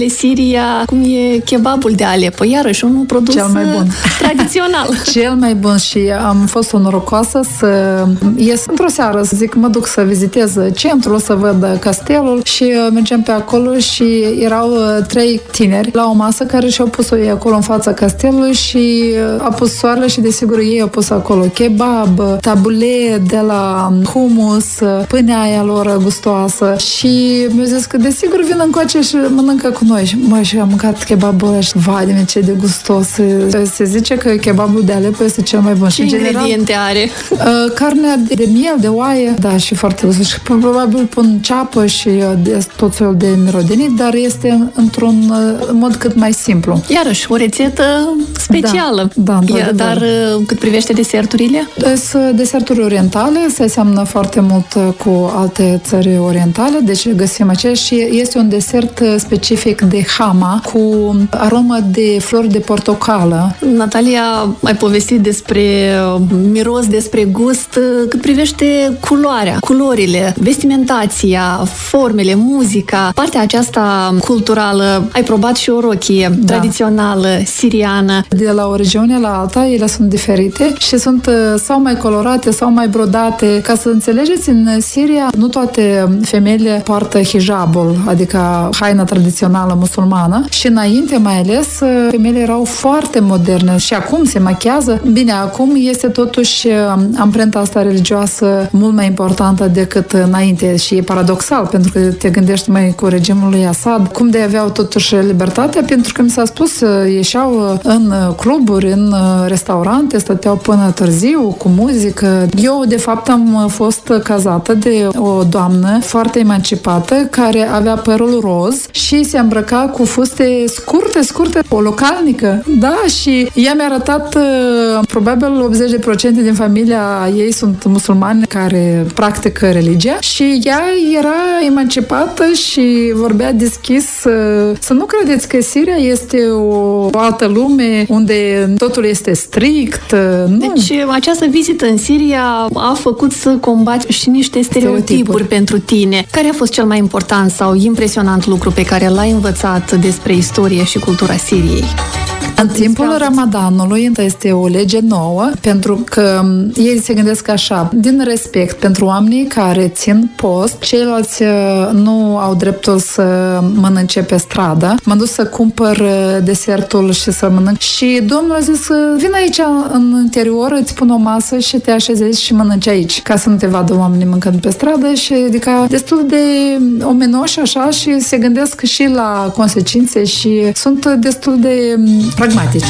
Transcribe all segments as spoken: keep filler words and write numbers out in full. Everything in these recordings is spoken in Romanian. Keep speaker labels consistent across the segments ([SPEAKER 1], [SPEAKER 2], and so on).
[SPEAKER 1] Siria, cum e kebabul de Aleppo, iarăși un produs
[SPEAKER 2] cel mai bun.
[SPEAKER 1] tradițional.
[SPEAKER 2] Cel mai bun și am fost norocoasă să ies într-o seară, să zic, mă duc să vizitez centrul, să văd castelul și mergem pe acolo și erau trei tineri la o masă care și-au pus-o ei acolo în fața castelului și a pus soarele și desigur ei au pus acolo kebab, tabule de la hummus, pâinea aia lor gustoasă și mi-au zis că desigur vin încoace și mănâncă cu noi. Și, mă, și am mâncat kebabul ăla și vai de mine ce de gustos. Se zice că kebabul de Aleppo este cel mai bun.
[SPEAKER 1] Ce ingrediente are?
[SPEAKER 2] Uh, carnea de, de miel, de oaie, da, și foarte gustos. Și probabil pun ceapă și de, tot felul de mirodenit, dar este într-un uh, mod cât mai simplu.
[SPEAKER 1] Iarăși, o rețetă specială.
[SPEAKER 2] Da, da,
[SPEAKER 1] e, dar uh, cât privește deserturile?
[SPEAKER 2] Sunt deserturi orientale, se seamănă foarte mult cu alte țări orientale, deci găsim aceea și este un desert specific de hama cu aromă de flori de portocală.
[SPEAKER 1] Natalia, ai povestit despre miros, despre gust, cât privește culoarea, culorile, vestimentația, formele, muzica, partea aceasta culturală. Ai probat și o rochie da. tradițională, siriană.
[SPEAKER 2] De la o regiune la alta, ele sunt diferite și sunt sau mai colorate, sau mai brodate. Ca să înțelegeți, în Siria nu toate femeile poartă hijabul, adică haina tradițională musulmană și înainte mai ales femeile erau foarte moderne și acum se machează. Bine, acum este totuși amprenta asta religioasă mult mai importantă decât înainte și e paradoxal, pentru că te gândești mai cu regimul lui Assad, cum de aveau totuși libertatea, pentru că mi s-a spus, ieșeau în cluburi, în restaurante, stăteau până târziu cu muzică. Eu, de fapt, am fost cazată de o doamnă foarte emancipată care avea părul roz și se îmbrăca cu fuste scurte, scurte, o localnică. Da, și ea mi-a arătat probabil optzeci la sută din familia ei sunt musulmani care practică religia și ea era emancipată și vorbea deschis. Să nu credeți că Siria este o altă lume unde totul este strict. Nu.
[SPEAKER 1] Deci această vizită în Siria a făcut să combați și niște stereotipuri, stereotipuri pentru tine. Care a fost cel mai important sau impresionant lucru pe care l-ai învățat despre istorie și cultura Siriei?
[SPEAKER 2] În timpul Ramadanului este o lege nouă, pentru că ei se gândesc așa, din respect pentru oamenii care țin post, ceilalți nu au dreptul să mănânce pe stradă. M-am dus să cumpăr desertul și să mănânc și Domnul a zis, vin aici în interior, îți pun o masă și te așezezi și mănânci aici, ca să nu te vadă oamenii mâncând pe stradă și adică destul de omenoși așa și se gândesc și la consecințe și sunt destul de pragmatici.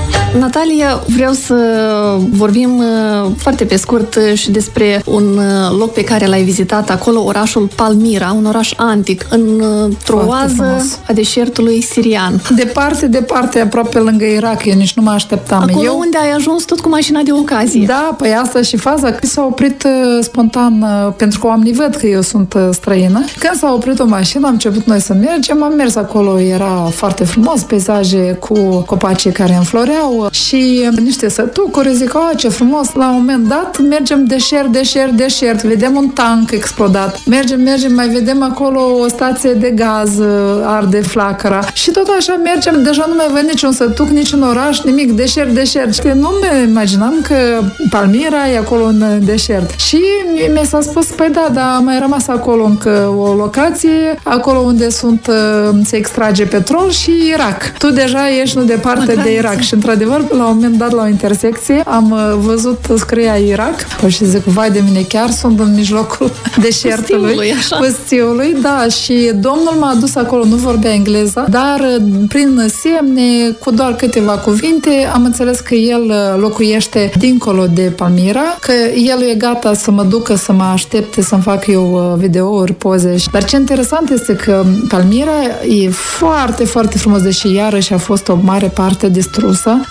[SPEAKER 1] Natalia, vreau să vorbim foarte pe scurt și despre un loc pe care l-ai vizitat acolo, orașul Palmira, un oraș antic, într-o oază a deșertului sirian.
[SPEAKER 2] Departe, departe, aproape lângă Irak, eu nici nu mă așteptam.
[SPEAKER 1] Acolo
[SPEAKER 2] eu...
[SPEAKER 1] unde ai ajuns tot cu mașina de ocazie.
[SPEAKER 2] Da, păi asta și faza, că s-a oprit spontan, pentru că oamenii văd că eu sunt străină. Când s-a oprit o mașină, am început noi să mergem, am mers acolo, era foarte frumos, peisaje cu copacii care înfloreau și niște sătucuri, zic, oh, ce frumos, la un moment dat mergem deșert, deșert, deșert, vedem un tank explodat, mergem, mergem, mai vedem acolo o stație de gaz, arde flacăra și tot așa mergem, deja nu mai văd niciun sătuc, niciun oraș, nimic, deșert, deșert. Nu mi imaginam că Palmira e acolo în deșert. Și mi s-a spus, păi da, dar a mai rămas acolo încă o locație, acolo unde sunt, se extrage petrol și Irak. Tu deja ești nu departe de Irak și într-adevăr la un moment dat la o intersecție am văzut scria Irak și zic, vai de mine, chiar sunt în mijlocul deșertului, pustiului, da, și Domnul m-a adus acolo, nu vorbea engleză, dar prin semne, cu doar câteva cuvinte, am înțeles că el locuiește dincolo de Palmira, că el e gata să mă ducă, să mă aștepte, să-mi fac eu videouri, poze. Dar ce interesant este că Palmira e foarte, foarte frumos, deși iarăși a fost o mare parte distrusă,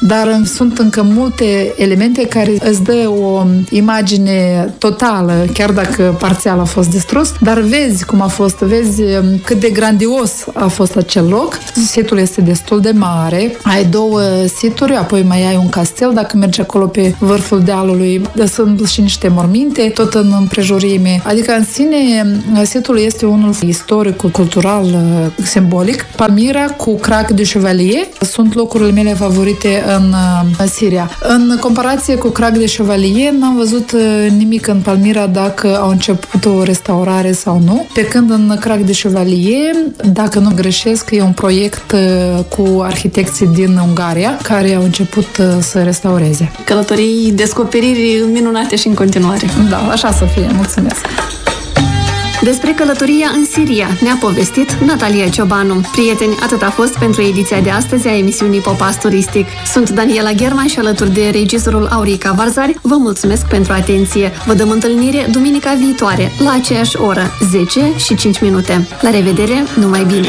[SPEAKER 2] dar sunt încă multe elemente care îți dă o imagine totală, chiar dacă parțial a fost distrus, dar vezi cum a fost, vezi cât de grandios a fost acel loc. Situl este destul de mare, ai două situri, apoi mai ai un castel, dacă mergi acolo pe vârful dealului, sunt și niște morminte, tot în împrejurime. Adică, în sine, situl este unul istoric, cultural, simbolic. Palmira cu Crac de Chevalier sunt locurile mele favorite în Siria. În comparație cu Crac de Chevalier, n-am văzut nimic în Palmira dacă au început o restaurare sau nu. Pe când în Crac de Chevalier, dacă nu greșesc, e un proiect cu arhitecții din Ungaria care au început să restaureze.
[SPEAKER 1] Călătorii, descoperiri minunate și în continuare.
[SPEAKER 2] Da, așa să fie. Mulțumesc!
[SPEAKER 1] Despre călătoria în Siria ne-a povestit Natalia Ciobanu. Prieteni, atât a fost pentru ediția de astăzi a emisiunii Popas Turistic. Sunt Daniela Gherman și alături de regizorul Aurica Varzari vă mulțumesc pentru atenție. Vă dăm întâlnire duminica viitoare, la aceeași oră, zece și cinci minute. La revedere, numai bine!